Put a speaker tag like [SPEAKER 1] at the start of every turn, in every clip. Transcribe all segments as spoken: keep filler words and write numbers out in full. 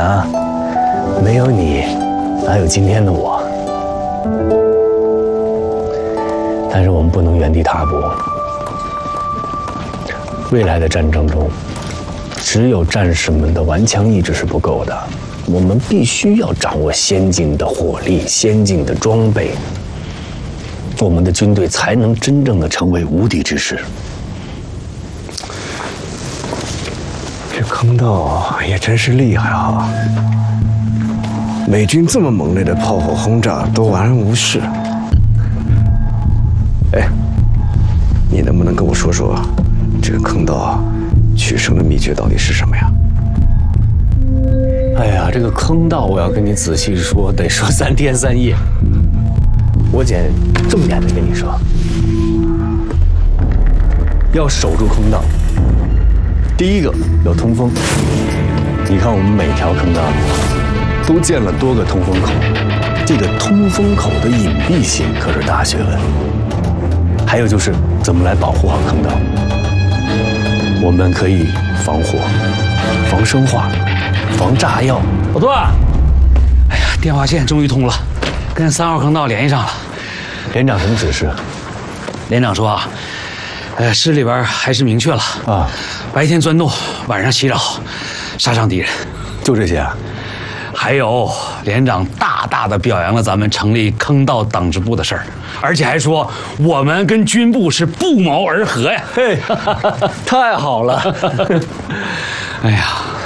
[SPEAKER 1] 啊，没有你，哪有今天的我？但是我们不能原地踏步。未来的战争中，只有战士们的顽强意志是不够的，我们必须要掌握先进的火力、先进的装备，我们的军队才能真正的成为无敌之师。
[SPEAKER 2] 这坑道也真是厉害啊！美军这么猛烈的炮火轰炸都完然无事。哎，你能不能跟我说说，这个坑道取胜的秘诀到底是什么呀？
[SPEAKER 1] 哎呀，这个坑道我要跟你仔细说，得说三天三夜。我简重点的跟你说，要守住坑道。第一个有通风，你看我们每条坑道里都建了多个通风口，这个通风口的隐蔽性可是大学问。还有就是怎么来保护好坑道，我们可以防火、防生化、防炸药。
[SPEAKER 3] 老段，哎呀，电话线终于通了，跟三号坑道联系上了。
[SPEAKER 1] 连长什么指示？
[SPEAKER 3] 连长说啊，呃，师里边还是明确了
[SPEAKER 1] 啊，
[SPEAKER 3] 白天钻洞，晚上袭扰，杀伤敌人。
[SPEAKER 1] 就这些啊？
[SPEAKER 3] 还有，连长大大的表扬了咱们成立坑道党支部的事儿，而且还说我们跟军部是不谋而合呀！
[SPEAKER 1] 嘿，太好了！
[SPEAKER 3] 哎呀，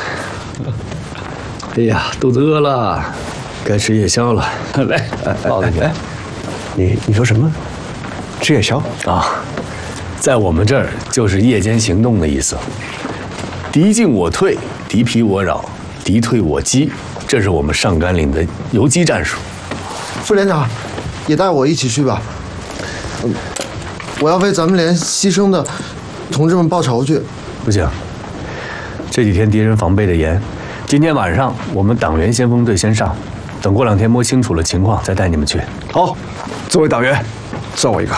[SPEAKER 1] 哎呀，肚子饿了，该吃夜宵了。
[SPEAKER 3] 来，
[SPEAKER 1] 抱给你。
[SPEAKER 2] 哎，你你说什么？吃夜宵
[SPEAKER 1] 啊？在我们这儿就是夜间行动的意思。敌进我退，敌疲我扰，敌退我击。这是我们上甘岭的游击战术。
[SPEAKER 4] 副连长，也带我一起去吧。嗯，我要为咱们连牺牲的同志们报仇去。
[SPEAKER 1] 不行，这几天敌人防备的严，今天晚上我们党员先锋队先上，等过两天摸清楚了情况再带你们去。
[SPEAKER 2] 好，作为党员，算我一个。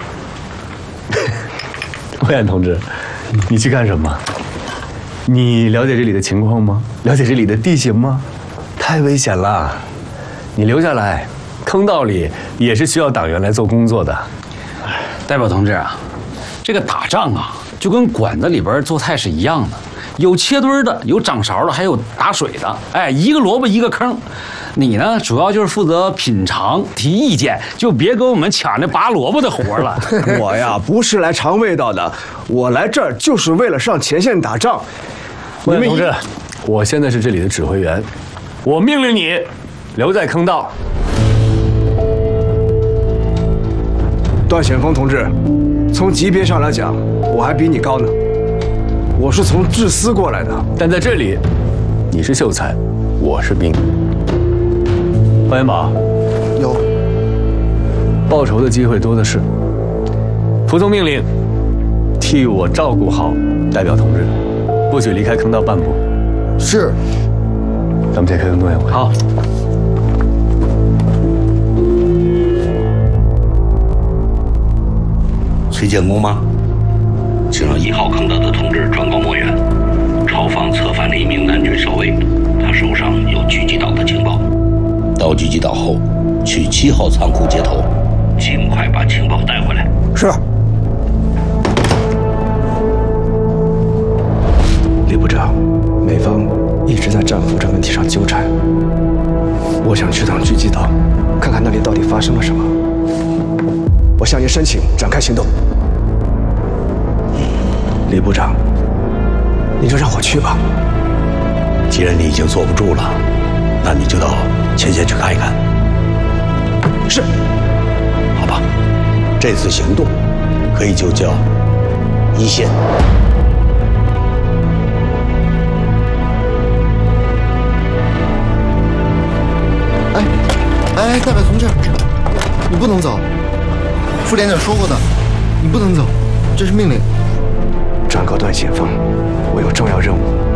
[SPEAKER 1] 魏安同志，你去干什么？你了解这里的情况吗？了解这里的地形吗？太危险了，你留下来，坑道里也是需要党员来做工作的。
[SPEAKER 3] 代表同志啊，这个打仗啊，就跟馆子里边做菜是一样的，有切墩的，有掌勺的，还有打水的。哎，一个萝卜一个坑。你呢，主要就是负责品尝、提意见，就别跟我们抢那拔萝卜的活了。
[SPEAKER 2] 我呀，不是来尝味道的，我来这儿就是为了上前线打仗。
[SPEAKER 1] 魏同志，我现在是这里的指挥员。我命令你留在坑道。
[SPEAKER 2] 段显峰同志，从级别上来讲，我还比你高呢。我是从治司过来的，
[SPEAKER 1] 但在这里，你是秀才，我是兵。方元宝，
[SPEAKER 4] 有。
[SPEAKER 1] 报仇的机会多的是，服从命令，替我照顾好代表同志，不许离开坑道半步。
[SPEAKER 4] 是。
[SPEAKER 1] 咱们先开更多宴会。
[SPEAKER 3] 好。
[SPEAKER 5] 崔建功吗？请让一号坑道的同志转告莫远，朝方策反了一名南军少尉，他手上有狙击岛的情报。到狙击岛后，去七号仓库接头，尽快把情报带回来。
[SPEAKER 2] 是。李部长，美方一直在战俘这问题上纠缠，我想去趟狙击岛，看看那里到底发生了什么。我向您申请展开行动。李部长，你就让我去吧。
[SPEAKER 5] 既然你已经坐不住了，那你就到前线去看一看。
[SPEAKER 2] 是。
[SPEAKER 5] 好吧，这次行动可以就叫一线。
[SPEAKER 4] 哎，哎，代表同志，你不能走。副连长说过的，你不能走，这是命令。
[SPEAKER 2] 转告段显峰，我有重要任务。